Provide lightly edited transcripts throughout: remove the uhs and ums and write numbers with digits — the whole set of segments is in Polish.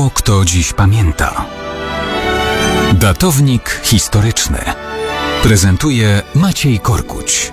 Mało kto dziś pamięta. Datownik historyczny prezentuje Maciej Korkuć.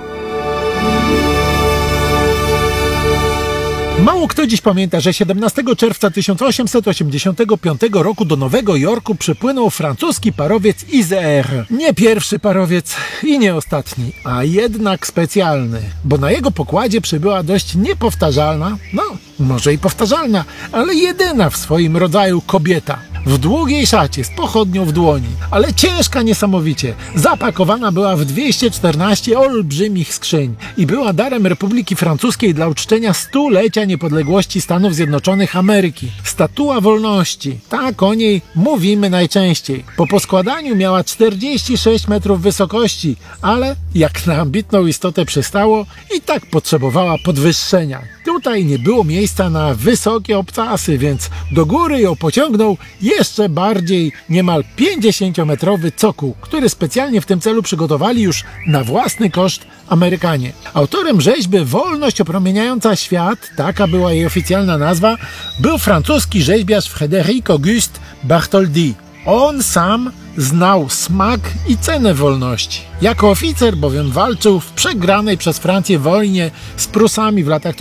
Mało kto dziś pamięta, że 17 czerwca 1885 roku do Nowego Jorku przypłynął francuski parowiec Isère. Nie pierwszy parowiec i nie ostatni, a jednak specjalny, bo na jego pokładzie przybyła dość niepowtarzalna, może i powtarzalna, ale jedyna w swoim rodzaju kobieta. W długiej szacie, z pochodnią w dłoni, ale ciężka niesamowicie. Zapakowana była w 214 olbrzymich skrzyń i była darem Republiki Francuskiej dla uczczenia stulecia niepodległości Stanów Zjednoczonych Ameryki. Statua Wolności, tak o niej mówimy najczęściej. Po poskładaniu miała 46 metrów wysokości, ale jak na ambitną istotę przystało, i tak potrzebowała podwyższenia. Tutaj nie było miejsca na wysokie obcasy, więc do góry ją pociągnął jeszcze bardziej niemal 50-metrowy cokół, który specjalnie w tym celu przygotowali już na własny koszt Amerykanie. Autorem rzeźby Wolność opromieniająca świat, taka była jej oficjalna nazwa, był francuski rzeźbiarz Frédéric Auguste Bartholdi. On sam znał smak i cenę wolności. Jako oficer bowiem walczył w przegranej przez Francję wojnie z Prusami w latach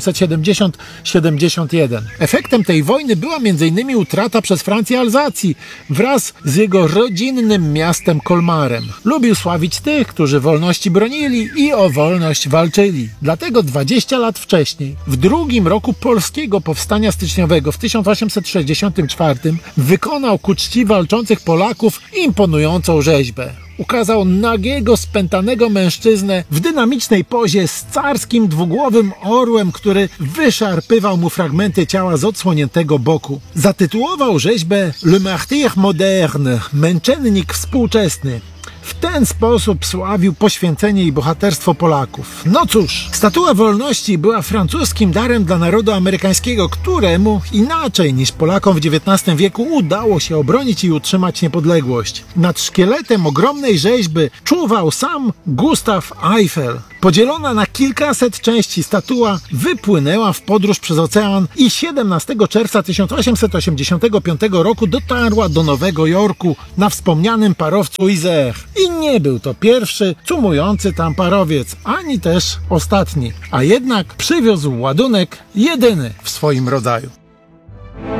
1870-71. Efektem tej wojny była m.in. utrata przez Francję Alzacji wraz z jego rodzinnym miastem Colmarem. Lubił sławić tych, którzy wolności bronili i o wolność walczyli. Dlatego 20 lat wcześniej, w drugim roku polskiego powstania styczniowego w 1864 wykonał ku czci walczących Polaków imponującą rzeźbę. Ukazał nagiego, spętanego mężczyznę w dynamicznej pozie z carskim dwugłowym orłem, który wyszarpywał mu fragmenty ciała z odsłoniętego boku. Zatytułował rzeźbę Le Martyr Moderne, męczennik współczesny. W ten sposób sławił poświęcenie i bohaterstwo Polaków. No cóż, Statua Wolności była francuskim darem dla narodu amerykańskiego, któremu inaczej niż Polakom w XIX wieku udało się obronić i utrzymać niepodległość. Nad szkieletem ogromnej rzeźby czuwał sam Gustav Eiffel. Podzielona na kilkaset części statua wypłynęła w podróż przez ocean i 17 czerwca 1885 roku dotarła do Nowego Jorku na wspomnianym parowcu Isère. I nie był to pierwszy cumujący tam parowiec, ani też ostatni, a jednak przywiózł ładunek jedyny w swoim rodzaju.